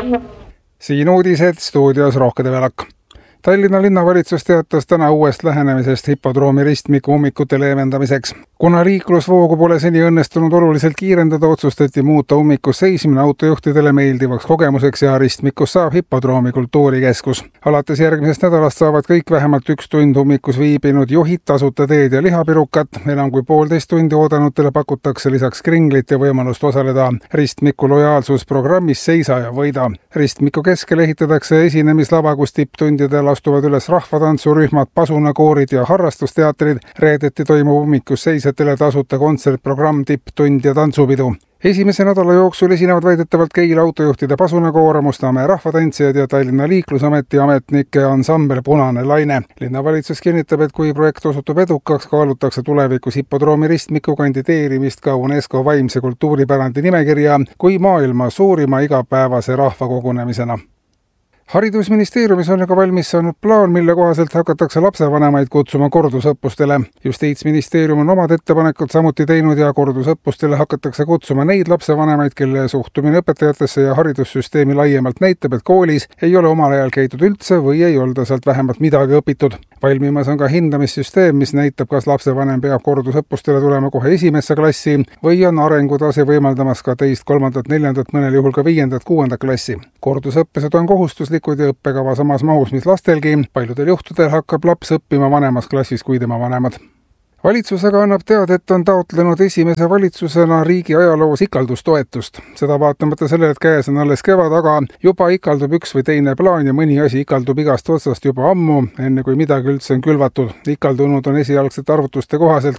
Siin uudised, stuudios Rohkede Velak. Tallinna linnavalitsus teatas täna uuest lähenemisest hipodroomi ristmiku ummikute leevendamiseks. Kuna liiklusvoogu pole seni õnnestunud oluliselt kiirendada, otsustati muuta ummikus seismine autojuhtidele meeldivaks kogemuseks ja ristmikus saab hipodroomi kultuurikeskus. Alates järgmisest nädalast saavad kõik vähemalt 1 tund ummikus viibinud juhid tasuta teed ja lihapirukat. Enam kui 1,5 tundi oodanutele pakutakse lisaks kringlit ja võimalust osaleda ristmiku lojaalsusprogrammis Seisa ja võida. Ristmiku keskel ehitatakse esinemislava, kus tipptundidel astuvad üles rahvatantsurühmad, pasunakoorid ja harrastusteatrid. Reedeti toimub ummikus seisjatele tasuta kontsertprogramm, tipptund ja tantsupidu. Esimese nädala jooksul esinevad väidetavalt Keila autojuhtide pasunakoor, Mustamäe rahvatantsijad ja Tallinna liiklusameti ametnike ansambel Punane Laine. Linnavalitsus kinnitab, et kui projekt osutub edukaks, kaalutakse tulevikus hipodroomi ristmiku kandideerimist ka UNESCO vaimse kultuuripärandi nimekirja kui maailma suurima igapäevase rahvakogunemisena. Haridusministeeriumis on aga valmis saanud plaan, mille kohaselt hakatakse lapsevanemaid kutsuma kordusõppustele. Justiitsministeerium on omad ettepanekud samuti teinud ja kordusõppustele hakatakse kutsuma neid lapsevanemaid, kelle suhtumine õpetajatesse ja haridussüsteemi laiemalt näitab, et koolis ei ole omal ajal käidud üldse või ei olda sealt vähemalt midagi õpitud. Valmimas on ka hindamissüsteem, mis näitab, kas lapsevanem peab kordusõppustele tulema kohe 1. klassi või on arengutase võimaldamas ka 2., 3., 4., mõnel juhul ka 5., 6. klassi. Kordusõppesed on kohustuslikud ja õppekava samas mahus, mis lastelgi. Paljudel juhtudel hakkab laps õppima vanemas klassis kui tema vanemad. Valitsus aga annab teada, et on taotlenud esimese valitsusena riigi ajaloos ikaldustoetust. Seda vaatamata sellele, et käes on alles kevad, aga juba ikaldub üks või teine plaan ja mõni asi ikaldub igast otsast juba ammu, enne kui midagi üldse on külvatud. Ikaldunud on esialgsete arvutuste kohaselt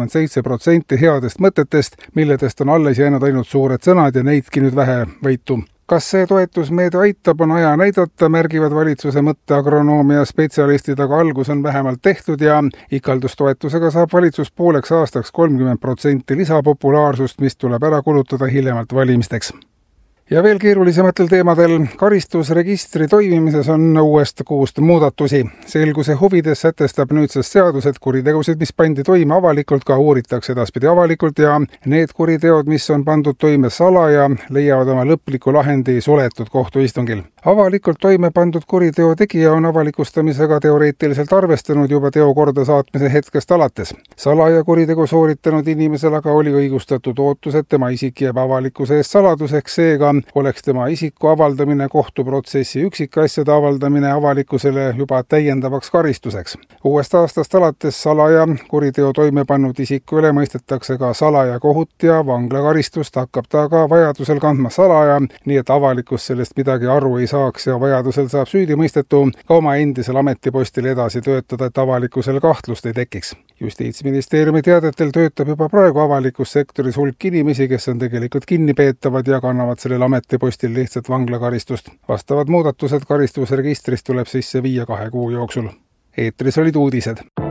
87% headest mõtetest, milledest on alles jäänud ainult suured sõnad ja neidki nüüd vähe võitu. Kas see toetusmeede aitab, on aja näidata, märgivad valitsuse mõtteagronoomia spetsialistid, aga algus on vähemalt tehtud ja ikaldustoetusega saab valitsus pooleks aastaks 30% lisapopulaarsust, mis tuleb ära kulutada hiljemalt valimisteks. Ja veel keerulisematel teemadel. Karistusregistri toimimises on uuest kuust muudatusi. Selguse huvides sätestab nüüdsest seadus, et kuritegusid, mis pandi toime avalikult, ka uuritakse edaspidi avalikult ja need kuriteod, mis on pandud toime salaja, leiavad oma lõpliku lahendi suletud kohtuistungil. Avalikult toime pandud kuriteo tegija on avalikustamisega teoreetiliselt arvestanud juba teo korda saatmise hetkest alates. Salaja kuritegu sooritanud inimesel aga oli õigustatud ootus, et tema isik jääb avalikkuse eest saladuseks, seega oleks tema isiku avaldamine, kohtuprotsessi üksikasjade avaldamine avalikkusele juba täiendavaks karistuseks. Uuest aastast alates salaja kuriteo toime pannud isiku üle mõistetakse ka salaja kohut ja vanglakaristust hakkab ta ka vajadusel kandma salaja, nii et avalikkus sellest midagi aru ei saaks ja vajadusel saab süüdimõistetu ka oma endisel ametipostil edasi töötada, et avalikkusel kahtlust ei tekiks. Justiitsministeeriumi teadetel töötab juba praegu avalikus sektoris hulk inimesi, kes on tegelikult kinnipeetavad ja kannavad sellel ametipostil lihtsalt vanglakaristust. Vastavad muudatused karistusregistrist tuleb sisse viia 2 kuu jooksul. Eetris olid uudised.